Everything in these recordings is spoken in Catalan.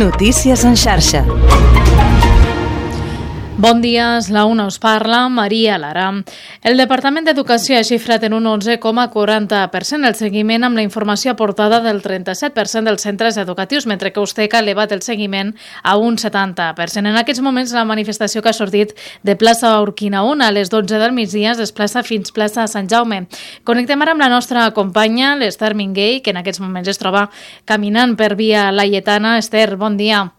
Notícies en xarxa. Bon dia, és la una, us parla Maria Lara. El Departament d'Educació ha xifrat en un 11,40% el seguiment amb la informació aportada del 37% dels centres educatius, mentre que Usteca ha elevat el seguiment a un 70%. En aquests moments, la manifestació que ha sortit de plaça Urquinaona 1 a les 12 del migdia es desplaça fins plaça Sant Jaume. Connectem ara amb la nostra companya, l'Ester Minguell, que en aquests moments es troba caminant per via Laietana. Ester, bon dia.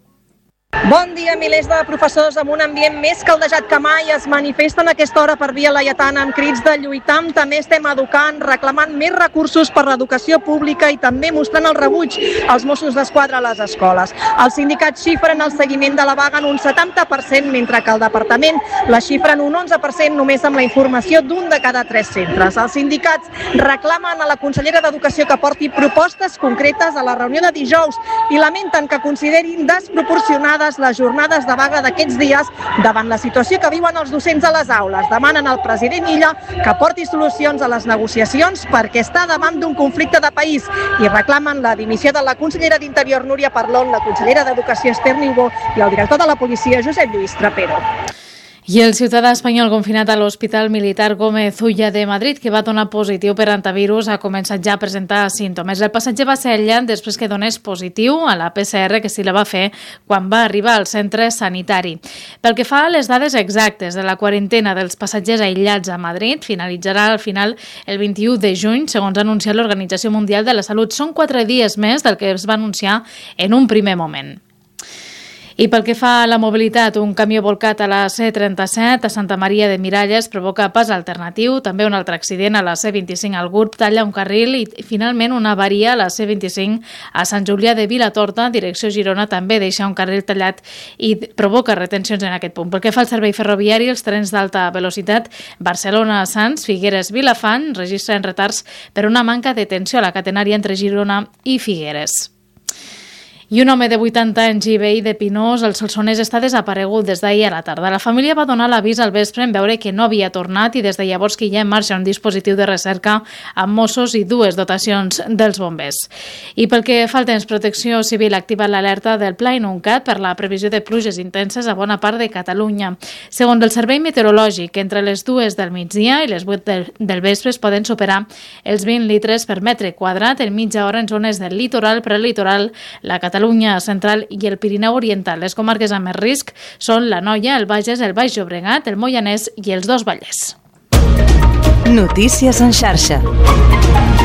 Bon dia. Milers de professors amb un ambient més caldejat que mai es manifesten a aquesta hora per via Laietana amb crits de lluitam. També estem educant, reclamant més recursos per l'educació pública i també mostrant el rebuig als Mossos d'Esquadra a les escoles. Els sindicats xifren el seguiment de la vaga en un 70%, mentre que el departament la xifra en un 11% només amb la informació d'un de cada 3 centres. Els sindicats reclamen a la consellera d'Educació que porti propostes concretes a la reunió de dijous i lamenten que considerin desproporcionades les jornades de vaga d'aquests dies davant la situació que viuen els docents a les aules. Demanen al president Illa que porti solucions a les negociacions perquè està davant d'un conflicte de país i reclamen la dimissió de la consellera d'Interior Núria Parlon, la consellera d'Educació Esther Niubó i el director de la policia Josep Lluís Trapero. I el ciutadà espanyol confinat a l'Hospital Militar Gómez Ulla de Madrid, que va donar positiu per antivirus, ha començat ja a presentar símptomes. El passatger va ser aïllat després que donés positiu a la PCR que sí la va fer quan va arribar al centre sanitari. Pel que fa a les dades exactes de la quarantena dels passatgers aïllats a Madrid, finalitzarà al final el 21 de juny, segons ha anunciat l'Organització Mundial de la Salut. Són 4 dies més del que es va anunciar en un primer moment. I pel que fa a la mobilitat, un camió volcat a la C37 a Santa Maria de Miralles provoca pas alternatiu, també un altre accident a la C25 al Gurb talla un carril i finalment una avaria a la C25 a Sant Julià de Vilatorta, direcció Girona, també deixa un carril tallat i provoca retencions en aquest punt. Pel que fa al servei ferroviari, els trens d'alta velocitat Barcelona-Sants, Figueres-Vilafant registren retards per una manca de tensió a la catenària entre Girona i Figueres. I un home de 80 anys i veí de Pinós, el Solsonès, està desaparegut des d'ahir a la tarda. La família va donar l'avís al vespre en veure que no havia tornat i des de llavors que hi ha en marxa un dispositiu de recerca amb Mossos i 2 dotacions dels bombers. I pel que fa al temps, Protecció Civil ha activat l'alerta del Pla Inuncat per la previsió de pluges intenses a bona part de Catalunya. Segons el Servei Meteorològic, entre les 2 del migdia i les 8 del vespre es poden superar els 20 litres per metre quadrat en mitja hora en zones del litoral, prelitoral, la Catalunya central i el Pirineu Oriental. Les comarques amb més risc són l'Anoia, el Bages, el Baix Llobregat, el Moianès i els 2 Vallès. Notícies en xarxa.